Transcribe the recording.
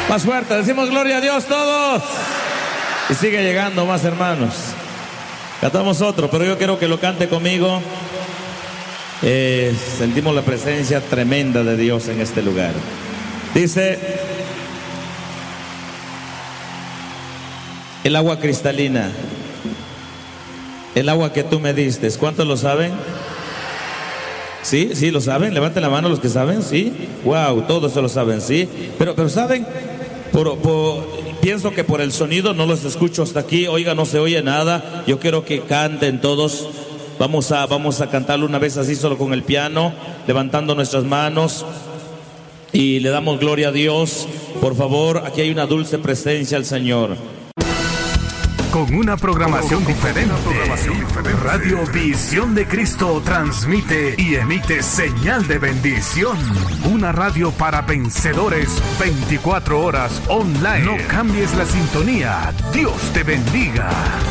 Más fuerte, decimos gloria a Dios todos. Y sigue llegando más hermanos. Cantamos otro, pero yo quiero que lo cante conmigo. Sentimos la presencia tremenda de Dios en este lugar. Dice: el agua cristalina, el agua que tú me diste. ¿Cuántos lo saben? ¿Sí? ¿Sí lo saben? Levanten la mano los que saben. ¿Sí? Wow, todos se lo saben. ¿Sí? Pero ¿saben? Pienso que por el sonido no los escucho hasta aquí. Oiga, no se oye nada. Yo quiero que canten todos. Vamos a cantarlo una vez así, solo con el piano, levantando nuestras manos y le damos gloria a Dios. Por favor, aquí hay una dulce presencia al Señor. Con una programación diferente. Radio Visión de Cristo transmite y emite señal de bendición. Una radio para vencedores 24 horas online. No cambies la sintonía. Dios te bendiga.